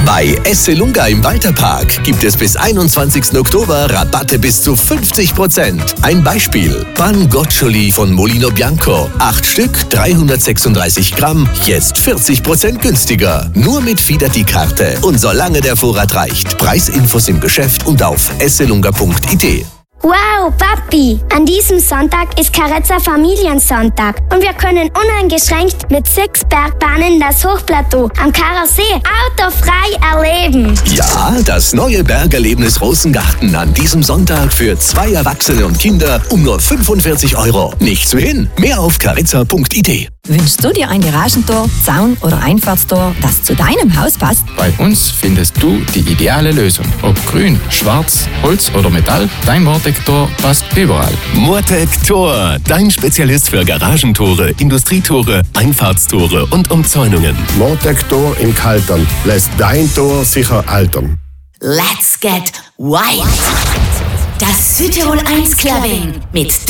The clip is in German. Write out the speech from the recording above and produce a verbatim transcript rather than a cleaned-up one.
Bei Esselunga im Walterpark gibt es bis einundzwanzigsten Oktober Rabatte bis zu fünfzig Prozent. Ein Beispiel: Pan Goccioli von Molino Bianco. acht Stück, dreihundertsechsunddreißig Gramm, jetzt vierzig Prozent günstiger. Nur mit Fidati-Karte und solange der Vorrat reicht. Preisinfos im Geschäft und auf esselunga punkt i t. Wow, Papi! An diesem Sonntag ist Carezza Familiensonntag und wir können uneingeschränkt mit sechs Bergbahnen das Hochplateau am Karasee autofrei erleben. Ja, das neue Bergerlebnis Rosengarten an diesem Sonntag für zwei Erwachsene und Kinder um nur fünfundvierzig Euro. Nicht zu hin. Mehr auf carezza punkt i t. Wünschst du dir ein Garagentor, Zaun oder Einfahrtstor, das zu deinem Haus passt? Bei uns findest du die ideale Lösung. Ob grün, schwarz, Holz oder Metall, dein Mortec-Tor passt überall. Mortec Tor, dein Spezialist für Garagentore, Industrietore, Einfahrtstore und Umzäunungen. Mortec Tor in Kaltern lässt dein Tor sicher altern. Let's get white. Das Südtirol eins Clubbing mit